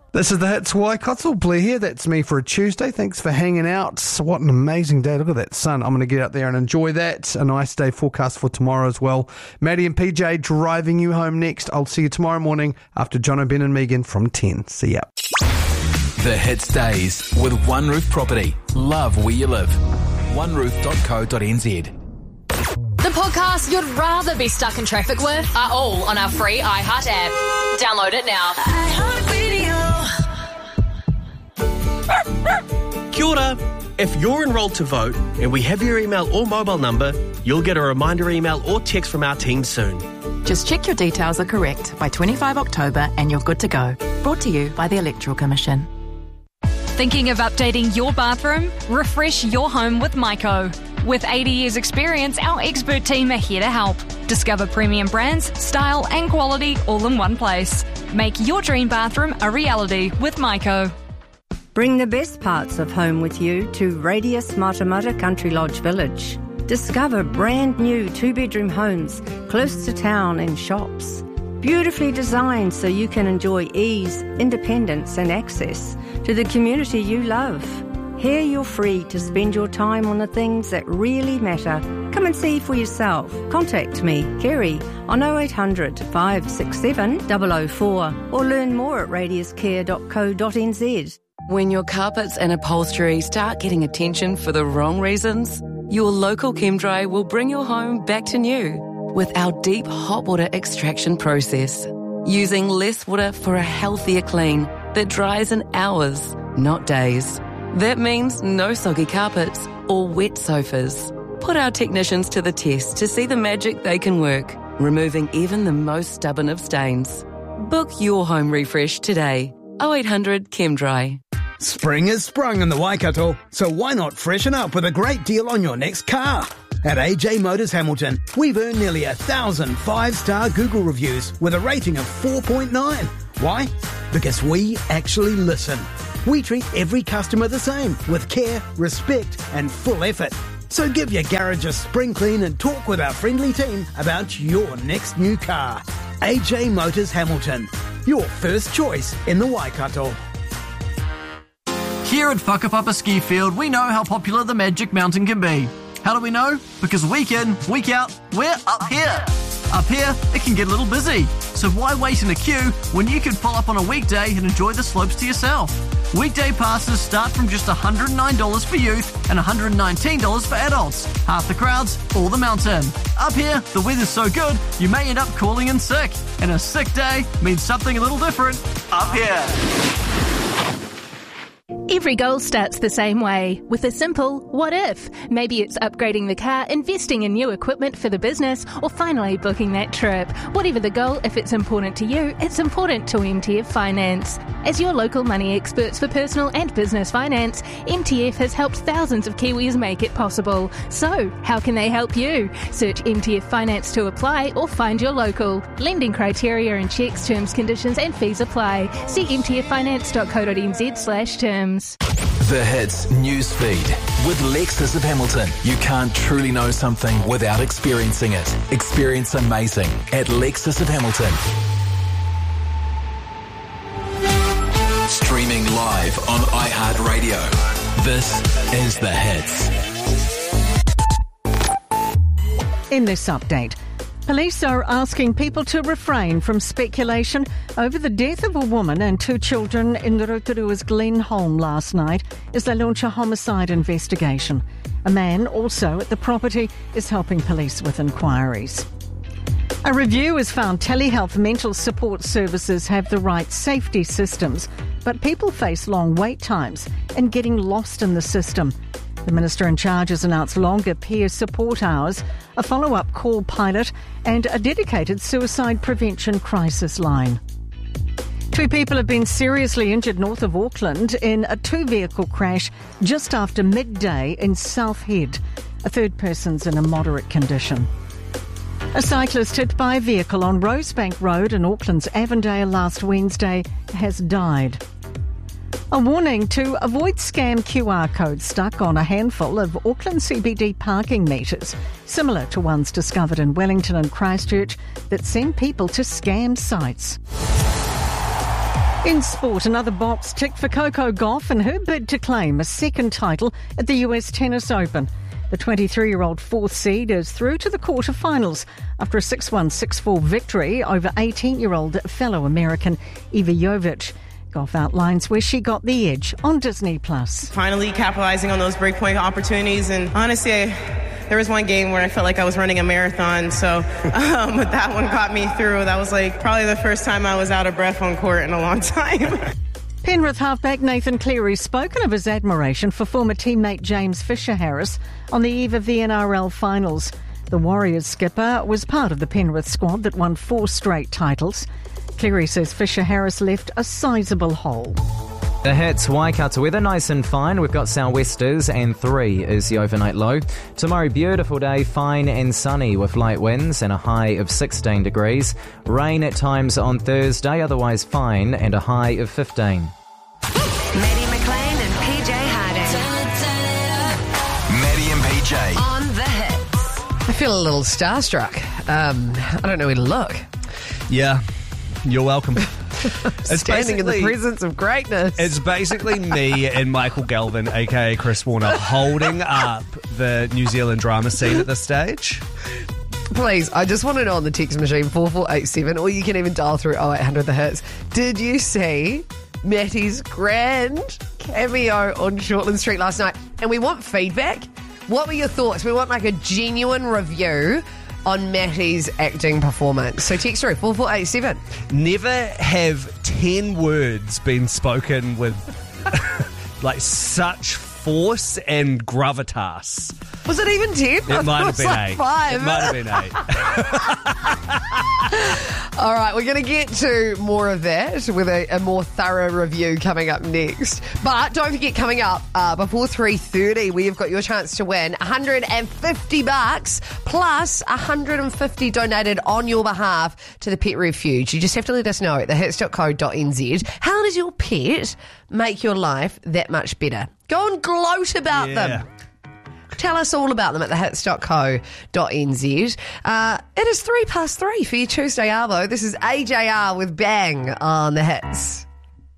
This is the Hits. Waikato, Blair here. That's me for a Tuesday. Thanks for hanging out. What an amazing day. Look at that sun. I'm going to get out there and enjoy that. A nice day forecast for tomorrow as well. Maddie and PJ driving you home next. I'll see you tomorrow morning after John O'Ben and Megan from 10. See ya. The Hits Days with One Roof Property. Love where you live. oneroof.co.nz. The podcasts you'd rather be stuck in traffic with are all on our free iHeart app. Download it now. Kia ora. If you're enrolled to vote and we have your email or mobile number, you'll get a reminder email or text from our team soon. Just check your details are correct by 25 October and you're good to go. Brought to you by the Electoral Commission. Thinking of updating your bathroom? Refresh your home with Myco. With 80 years experience, our expert team are here to help. Discover premium brands, style and quality all in one place. Make your dream bathroom a reality with Myco. Bring the best parts of home with you to Radius Matamata Country Lodge Village. Discover brand new 2-bedroom homes close to town and shops. Beautifully designed so you can enjoy ease, independence and access to the community you love. Here you're free to spend your time on the things that really matter. Come and see for yourself. Contact me, Kerry, on 0800 567 004 or learn more at radiuscare.co.nz. When your carpets and upholstery start getting attention for the wrong reasons, your local ChemDry will bring your home back to new with our deep hot water extraction process, using less water for a healthier clean that dries in hours, not days. That means no soggy carpets or wet sofas. Put our technicians to the test to see the magic they can work, removing even the most stubborn of stains. Book your home refresh today. 0800 ChemDry. Spring is sprung in the Waikato, so why not freshen up with a great deal on your next car? At AJ Motors Hamilton, we've earned nearly 1,000 5-star Google reviews with a rating of 4.9. Why? Because we actually listen. We treat every customer the same, with care, respect and full effort. So give your garage a spring clean and talk with our friendly team about your next new car. AJ Motors Hamilton, your first choice in the Waikato. Here at Whakapapa Ski Field, we know how popular the Magic Mountain can be. How do we know? Because week in, week out, we're up here. Up here, it can get a little busy. So why wait in a queue when you can pull up on a weekday and enjoy the slopes to yourself? Weekday passes start from just $109 for youth and $119 for adults. Half the crowds, all the mountain. Up here, the weather's so good, you may end up calling in sick. And a sick day means something a little different up here. Every goal starts the same way, with a simple what if. Maybe it's upgrading the car, investing in new equipment for the business, or finally booking that trip. Whatever the goal, if it's important to you, it's important to MTF Finance. As your local money experts for personal and business finance, MTF has helped thousands of Kiwis make it possible. So, how can they help you? Search MTF Finance to apply or find your local. Lending criteria and checks, terms, conditions and fees apply. See mtffinance.co.nz/terms. The Hits Newsfeed with Lexus of Hamilton. You can't truly know something without experiencing it. Experience amazing at Lexus of Hamilton. Streaming live on iHeartRadio. This is The Hits. In this update, police are asking people to refrain from speculation over the death of a woman and 2 children in the Rotorua's Glenholm last night as they launch a homicide investigation. A man also at the property is helping police with inquiries. A review has found telehealth mental support services have the right safety systems, but people face long wait times and getting lost in the system. The Minister in charge has announced longer peer support hours, a follow-up call pilot and a dedicated suicide prevention crisis line. 2 people have been seriously injured north of Auckland in a 2-vehicle crash just after midday in South Head. A 3rd person's in a moderate condition. A cyclist hit by a vehicle on Rosebank Road in Auckland's Avondale last Wednesday has died. A warning to avoid scam QR codes stuck on a handful of Auckland CBD parking meters, similar to ones discovered in Wellington and Christchurch that send people to scam sites. In sport, another box ticked for Coco Gauff in her bid to claim a second title at the US Tennis Open. The 23-year-old fourth seed is through to the quarterfinals after a 6-1, 6-4 victory over 18-year-old fellow American Iva Jovic. Gauff outlines where she got the edge on Disney+. Finally capitalizing on those breakpoint opportunities, and honestly, there was one game where I felt like I was running a marathon, so that one got me through. That was like probably the first time I was out of breath on court in a long time. Penrith halfback Nathan Cleary spoken of his admiration for former teammate James Fisher-Harris on the eve of the NRL finals. The Warriors skipper was part of the Penrith squad that won 4 straight titles. Cleary says Fisher-Harris left a sizable hole. The Hits, Waikato weather nice and fine. We've got sou'westers and 3 is the overnight low. Tomorrow, beautiful day, fine and sunny with light winds and a high of 16 degrees. Rain at times on Thursday, otherwise fine and a high of 15. Maddie McLean and PJ Harding. Maddie and PJ. On the Hits. I feel a little starstruck. I don't know where to look. Yeah, you're welcome. Standing in the presence of greatness. It's basically me and Michael Galvin, aka Chris Warner, holding up the New Zealand drama scene at this stage. Please, I just want to know on the text machine 4487, or you can even dial through 0800 The Hits. Did you see Matty's grand cameo on Shortland Street last night? And we want feedback. What were your thoughts? We want like a genuine review on Matty's acting performance. So text through 4487. Never have 10 words been spoken with like such force and gravitas. Was it even 10? It might have been like 8. 5. It might have been 8. All right, we're going to get to more of that with a more thorough review coming up next. But don't forget, coming up before 3:30, we have got your chance to win $150 plus $150 donated on your behalf to the Pet Refuge. You just have to let us know at thehits.co.nz. How does your pet make your life that much better? Go and gloat about them. Tell us all about them at thehits.co.nz. It is 3 past 3 for your Tuesday Arvo. This is AJR with Bang on The Hits.